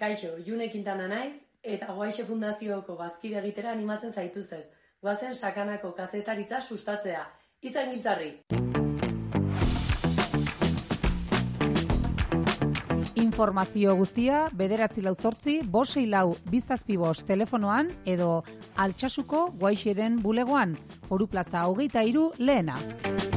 Kaixo, June Quintana naiz, eta Guaixe Fundazioko bazkide egitera animatzen zaituztet. Goazen sakanako kazetaritza sustatzea. Izan giltzarri! Informazio guztia 948-564-275 telefonoan edo Altsasuko Guaixeren bulegoan, Foru Plaza 23 lehena.